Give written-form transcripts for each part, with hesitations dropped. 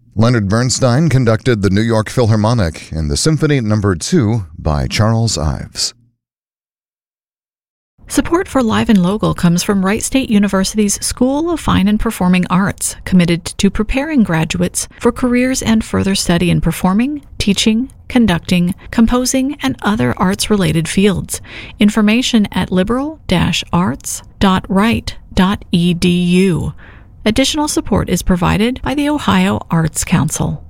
Leonard Bernstein conducted the New York Philharmonic in the Symphony No. 2 by Charles Ives. Support for Live and Local comes from Wright State University's School of Fine and Performing Arts, committed to preparing graduates for careers and further study in performing, teaching, conducting, composing, and other arts-related fields. Information at liberal-arts.wright.edu. Additional support is provided by the Ohio Arts Council.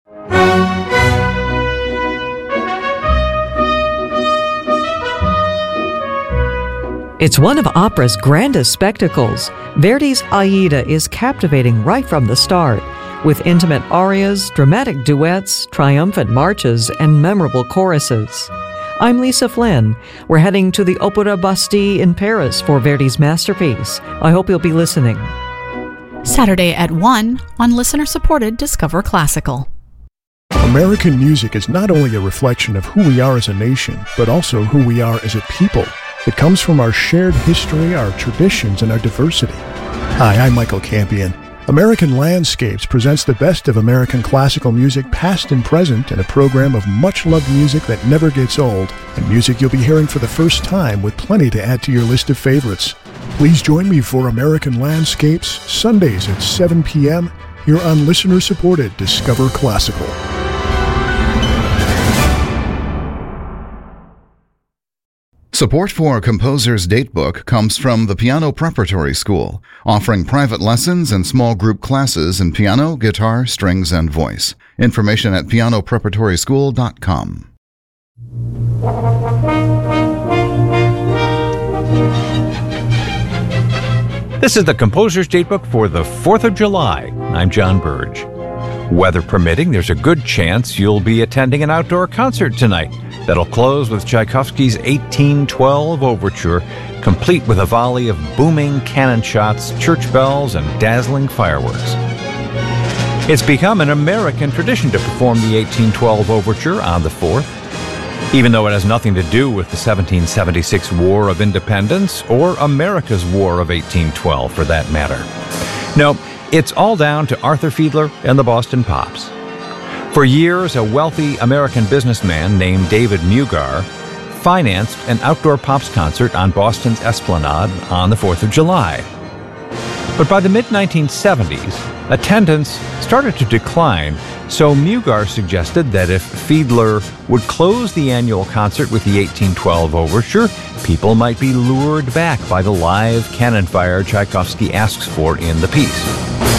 It's one of opera's grandest spectacles. Verdi's Aida is captivating right from the start, with intimate arias, dramatic duets, triumphant marches, and memorable choruses. I'm Lisa Flynn. We're heading to the Opéra Bastille in Paris for Verdi's masterpiece. I hope you'll be listening. Saturday at 1 on listener-supported Discover Classical. American music is not only a reflection of who we are as a nation, but also who we are as a people. It comes from our shared history, our traditions, and our diversity. Hi, I'm Michael Campion. American Landscapes presents the best of American classical music, past and present, in a program of much-loved music that never gets old, and music you'll be hearing for the first time with plenty to add to your list of favorites. Please join me for American Landscapes, Sundays at 7 p.m. here on listener-supported Discover Classical. Support for Composer's Datebook comes from the Piano Preparatory School, offering private lessons and small group classes in piano, guitar, strings, and voice. Information at pianopreparatoryschool.com. This is the Composer's Datebook for the 4th of July. I'm John Burge. Weather permitting, there's a good chance you'll be attending an outdoor concert tonight that'll close with Tchaikovsky's 1812 Overture, complete with a volley of booming cannon shots, church bells, and dazzling fireworks. It's become an American tradition to perform the 1812 Overture on the 4th, even though it has nothing to do with the 1776 War of Independence or America's War of 1812, for that matter. No, it's all down to Arthur Fiedler and the Boston Pops. For years, a wealthy American businessman named David Mugar financed an outdoor Pops concert on Boston's Esplanade on the 4th of July. But by the mid-1970s, attendance started to decline, so Mugar suggested that if Fiedler would close the annual concert with the 1812 Overture, people might be lured back by the live cannon fire Tchaikovsky asks for in the piece.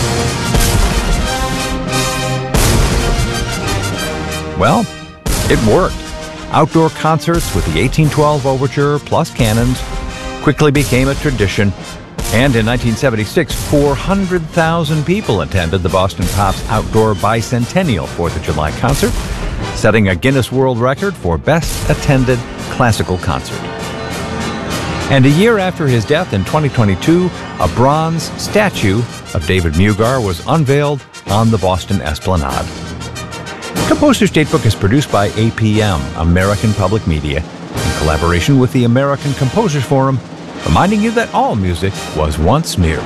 Well, it worked. Outdoor concerts with the 1812 Overture plus cannons quickly became a tradition, and in 1976, 400,000 people attended the Boston Pops Outdoor Bicentennial 4th of July concert, setting a Guinness World Record for best attended classical concert. And a year after his death in 2022, a bronze statue of David Mugar was unveiled on the Boston Esplanade. Composer's Datebook is produced by APM, American Public Media, in collaboration with the American Composers Forum, reminding you that all music was once new.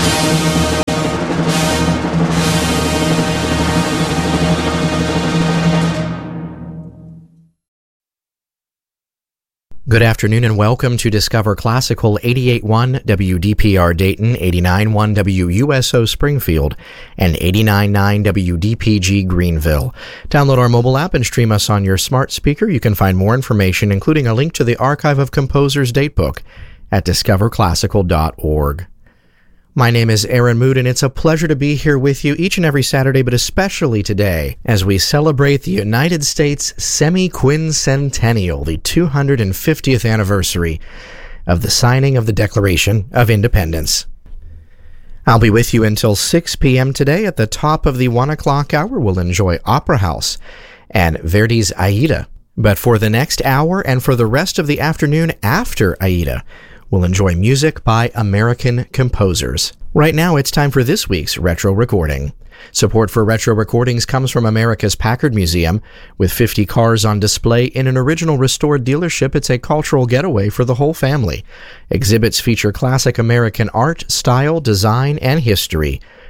Good afternoon and welcome to Discover Classical 88.1 WDPR Dayton, 89.1 WUSO Springfield, and 89.9 WDPG Greenville. Download our mobile app and stream us on your smart speaker. You can find more information, including a link to the archive of Composer's Datebook, at discoverclassical.org. My name is Aaron Mood, and it's a pleasure to be here with you each and every Saturday, but especially today, as we celebrate the United States semi-quincentennial, the 250th anniversary of the signing of the Declaration of Independence. I'll be with you until 6 p.m. today. At the top of the 1 o'clock hour, we'll enjoy Opera House and Verdi's Aida. But for the next hour and for the rest of the afternoon after Aida, we'll enjoy music by American composers. Right now, it's time for this week's Retro Recording. Support for Retro Recordings comes from America's Packard Museum. With 50 cars on display in an original restored dealership, it's a cultural getaway for the whole family. Exhibits feature classic American art, style, design, and history.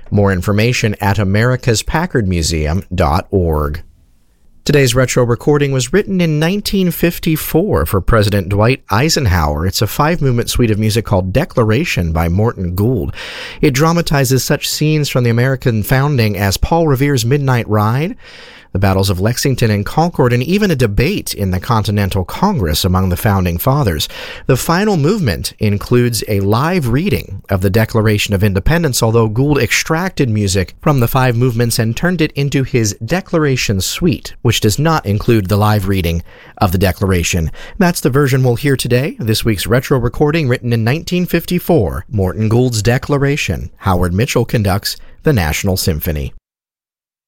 More information at americaspackardmuseum.org. Today's retro recording was written in 1954 for President Dwight Eisenhower. It's a 5-movement suite of music called Declaration by Morton Gould. It dramatizes such scenes from the American founding as Paul Revere's Midnight Ride, the battles of Lexington and Concord, and even a debate in the Continental Congress among the Founding Fathers. The final movement includes a live reading of the Declaration of Independence, although Gould extracted music from the 5 movements and turned it into his Declaration Suite, which does not include the live reading of the Declaration. That's the version we'll hear today, this week's retro recording written in 1954, Morton Gould's Declaration. Howard Mitchell conducts the National Symphony.